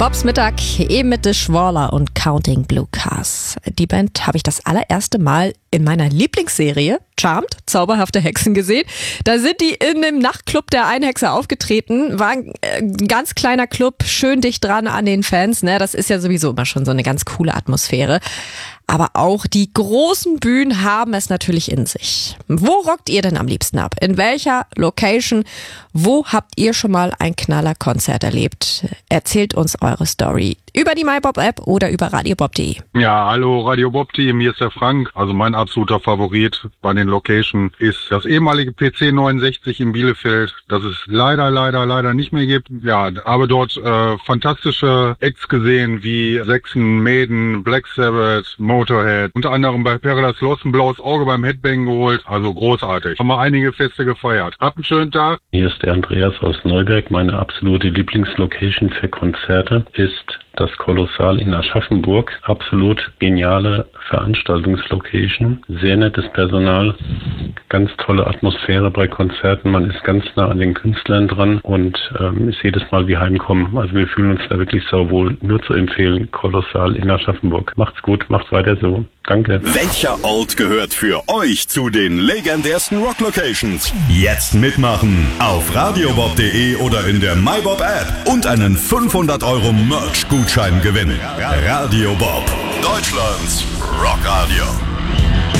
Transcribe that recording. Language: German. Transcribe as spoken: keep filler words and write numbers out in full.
Bobs Mittag, eben mit The Schwaller und Counting Blue Cars. Die Band habe ich das allererste Mal in meiner Lieblingsserie Charmed, Zauberhafte Hexen, gesehen. Da sind die in dem Nachtclub der Einhexer aufgetreten. War ein äh, ganz kleiner Club, schön dicht dran an den Fans. Ne? Das ist ja sowieso immer schon so eine ganz coole Atmosphäre. Aber auch die großen Bühnen haben es natürlich in sich. Wo rockt ihr denn am liebsten ab? In welcher Location? Wo habt ihr schon mal ein Knallerkonzert erlebt? Erzählt uns eure Story über die MyBob-App oder über radiobob punkt de. Ja, hallo radiobob.de, mir ist der Frank. Also mein absoluter Favorit bei den Location ist das ehemalige P C neunundsechzig in Bielefeld, das es leider, leider, leider nicht mehr gibt. Ja, aber dort äh, fantastische Acts gesehen wie Saxon, Maiden, Black Sabbath, Motorhead. Unter anderem bei Paradise Lost ein blaues Auge beim Headbang geholt. Also großartig. Haben wir einige Feste gefeiert. Habt einen schönen Tag. Hier ist der Andreas aus Neuberg. Meine absolute Lieblingslocation für Konzerte ist das Kolossal in Aschaffenburg. Absolut geniale Veranstaltungslocation. Sehr nettes Personal. Ganz tolle Atmosphäre bei Konzerten. Man ist ganz nah an den Künstlern dran und ähm, ist jedes Mal wie heimkommen. Also wir fühlen uns da wirklich sauwohl. Nur zu empfehlen, Kolossal in Aschaffenburg. Macht's gut, macht's weiter so. Danke. Welcher Ort gehört für euch zu den legendärsten Rock-Locations? Jetzt mitmachen auf radiobob punkt de oder in der MyBob-App und einen fünfhundert Euro Merch-Gutschein gewinnen. Radio Bob, Deutschlands Rockradio.